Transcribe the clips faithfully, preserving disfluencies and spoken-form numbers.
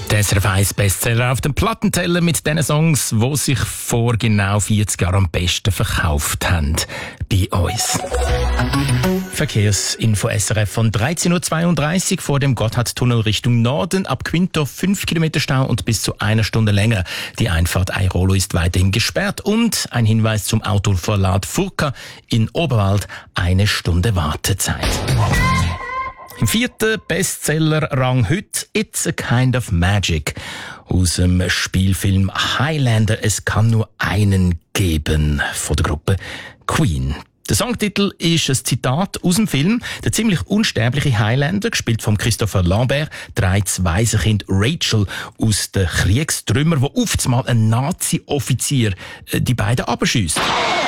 Der S R F eins Bestseller auf dem Plattenteller mit den Songs, die sich vor genau vierzig Jahren am besten verkauft haben. Bei uns. Verkehrsinfo S R F von dreizehn Uhr zweiunddreißig vor dem Gotthardtunnel Richtung Norden. Ab Quinto fünf Kilometer Stau und bis zu einer Stunde länger. Die Einfahrt Airolo ist weiterhin gesperrt. Und ein Hinweis zum Autoverlad Furka in Oberwald. Eine Stunde Wartezeit. Im vierten Bestseller-Rang heute «It's a Kind of Magic» aus dem Spielfilm Highlander. Es kann nur einen geben von der Gruppe Queen. Der Songtitel ist ein Zitat aus dem Film. Der ziemlich unsterbliche Highlander, gespielt von Christopher Lambert, trägt das Waisenkind Rachel aus den Kriegstrümmern, wo oftmals ein Nazi-Offizier die beiden abschießt.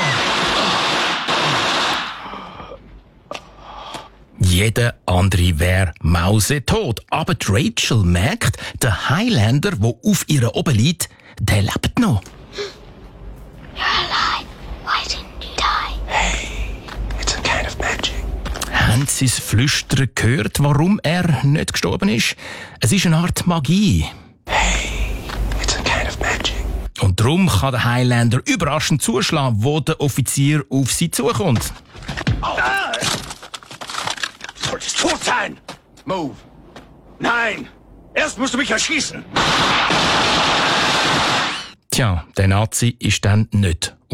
Jeder andere wäre mausetot. Aber die Rachel merkt, der Highlander, der auf ihr oben liegt, der lebt noch. You're alive. Why didn't you die? Hey, it's a kind of magic. Haben Sie das Flüstern gehört, warum er nicht gestorben ist? Es ist eine Art Magie. Hey, it's a kind of magic. Und darum kann der Highlander überraschend zuschlagen, wo der Offizier auf sie zukommt. Oh. Ah! Solltest tot sein! Move! Nein! Erst musst du mich erschießen! Tja, der Nazi ist dann nicht